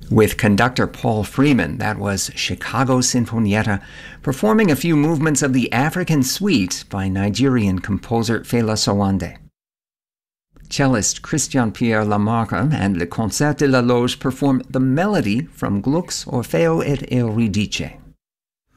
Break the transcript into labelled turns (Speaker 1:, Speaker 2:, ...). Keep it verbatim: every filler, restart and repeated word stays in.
Speaker 1: With conductor Paul Freeman, that was Chicago Sinfonietta, performing a few movements of the African Suite by Nigerian composer Fela Sowande. Cellist Christian-Pierre Lamarca and Le Concert de la Loge perform the melody from Gluck's Orfeo et Euridice.